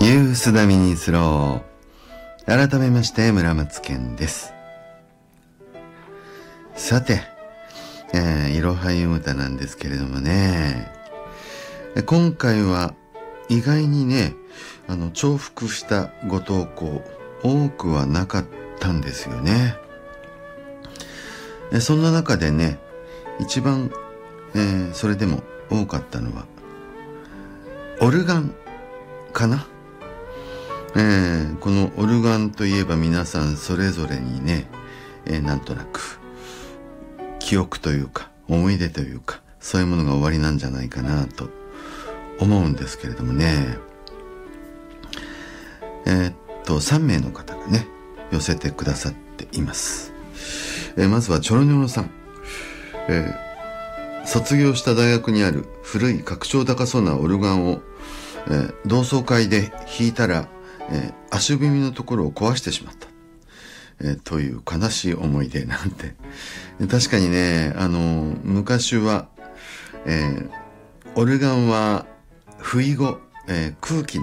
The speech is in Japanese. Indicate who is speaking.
Speaker 1: ユースダミニスロー。改めまして村松健です。さて、いろはゆ歌なんですけれどもね、今回は意外にね、重複したご投稿多くはなかったんですよね。そんな中でね、一番、それでも多かったのはオルガンかな。このオルガンといえば皆さんそれぞれにね、なんとなく記憶というか思い出というかそういうものが終わりなんじゃないかなと思うんですけれどもね。3名の方がね寄せてくださっています。まずはチョロニョロさん。卒業した大学にある古い格調高そうなオルガンを、同窓会で弾いたら、足踏みのところを壊してしまった、という悲しい思い出なんて。確かにね、昔は、オルガンは不意後、空気